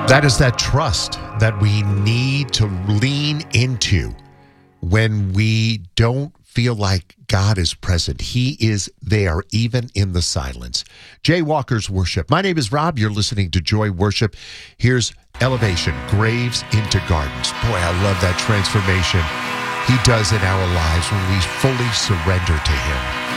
That is that trust that we need to lean into when we don't feel like God is present. He is there, even in the silence. Jay Walker's Worship. My name is Rob. You're listening to Joy Worship. Here's Elevation, Graves into Gardens. Boy, I love that transformation He does in our lives when we fully surrender to Him.